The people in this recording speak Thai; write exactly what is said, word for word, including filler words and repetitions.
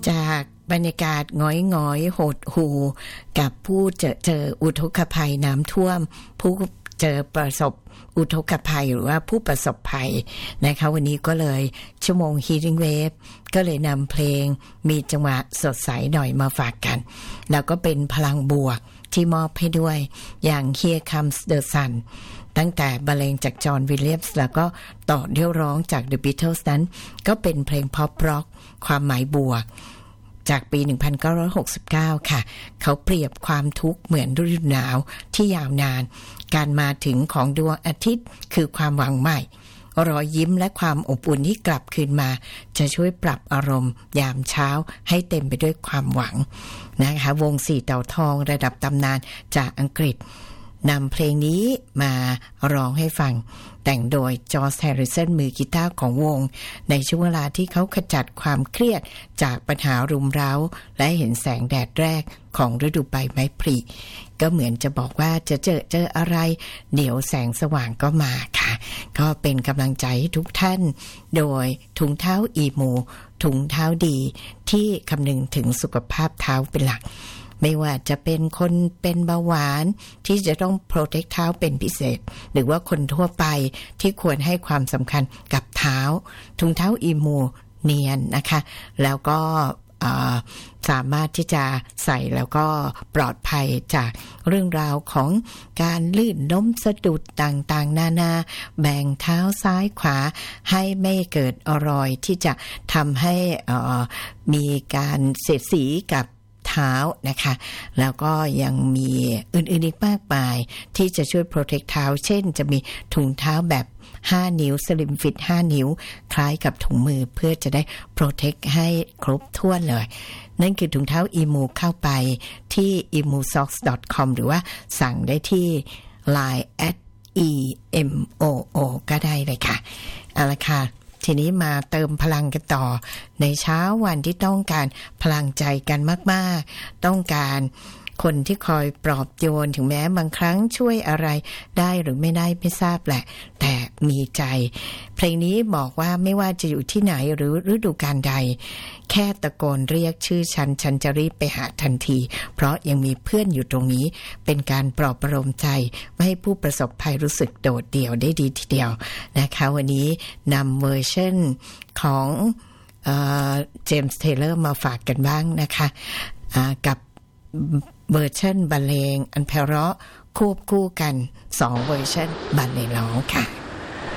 จากบรรยากาศง้อยง้อยโหดหูกับผู้เจอเจออุทกภัยน้ำท่วมผู้เจอประสบอุทกภัยหรือว่าผู้ประสบภัยนะคะวันนี้ก็เลยชั่วโมง Healing Wave ก็เลยนำเพลงมีจังหวะสดใสหน่อยมาฝากกันแล้วก็เป็นพลังบวกที่มอบให้ด้วยอย่าง Here Comes the Sun ตั้งแต่บรรเลงจากจอห์นวิลเลียมส์แล้วก็ต่อเดี่ยวร้องจาก The Beatles นั้นก็เป็นเพลง Pop Rock ความหมายบวกจากปีหนึ่งพันเก้าร้อยหกสิบเก้าค่ะเขาเปรียบความทุกข์เหมือนฤดูหนาวที่ยาวนานการมาถึงของดวงอาทิตย์คือความหวังใหม่รอยยิ้มและความอบอุ่นที่กลับคืนมาจะช่วยปรับอารมณ์ยามเช้าให้เต็มไปด้วยความหวังนะคะวงสี่เต่าทองระดับตำนานจากอังกฤษนำเพลงนี้มาร้องให้ฟังแต่งโดยจอร์จ แฮร์ริสันมือกีตาร์ของวงในช่วงเวลาที่เขาขจัดความเครียดจากปัญหารุมเร้าและเห็นแสงแดดแรกของฤดูใบไม้ผลิก็เหมือนจะบอกว่าจะเจอเจออะไรเดี๋ยวแสงสว่างก็มาค่ะก็เป็นกำลังใจให้ทุกท่านโดยถุงเท้าอีมูถุงเท้าดีที่คำนึงถึงสุขภาพเท้าเป็นหลักไม่ว่าจะเป็นคนเป็นเบาหวานที่จะต้องโปรเทคเท้าเป็นพิเศษหรือว่าคนทั่วไปที่ควรให้ความสำคัญกับเท้าถุงเท้าอีมูเนียนนะคะแล้วก็สามารถที่จะใส่แล้วก็ปลอดภัยจากเรื่องราวของการลื่นล้มสะดุดต่างๆนานาแบ่งเท้าซ้ายขวาให้ไม่เกิดรอยที่จะทำให้มีการเสียดสีกับเท้านะคะแล้วก็ยังมีอื่นๆอีกมากมายที่จะช่วยโปรเทคเท้าเช่นจะมีถุงเท้าแบบห้านิ้วสลิมฟิตห้านิ้วคล้ายกับถุงมือเพื่อจะได้โปรเทคให้ครบถ้วนเลยนั่นคือถุงเท้าอีมูเข้าไปที่ อีมูซ็อกส์ ดอท คอม หรือว่าสั่งได้ที่ ไลน์ แอท อี เอ็ม โอ โอ ก็ได้เลยค่ะเอาละค่ะทีนี้มาเติมพลังกันต่อในเช้าวันที่ต้องการพลังใจกันมากๆต้องการคนที่คอยปลอบโยนถึงแม้บางครั้งช่วยอะไรได้หรือไม่ได้ไม่ทราบแหละแต่มีใจเพลงนี้บอกว่าไม่ว่าจะอยู่ที่ไหนหรือฤดูกาลใดแค่ตะโกนเรียกชื่อฉันฉันจะรีบไปหาทันทีเพราะยังมีเพื่อนอยู่ตรงนี้เป็นการปลอบประโลมใจไม่ให้ผู้ประสบภัยรู้สึกโดดเดี่ยวได้ดีทีเดียวนะคะวันนี้นำเวอร์ชันของเจมส์เทเลอร์มาฝากกันบ้างนะคะกับเวอร์ชันบรรเลงอันไพเราะควบคู่กันสองเวอร์ชันบรรเลงร้องค่ะ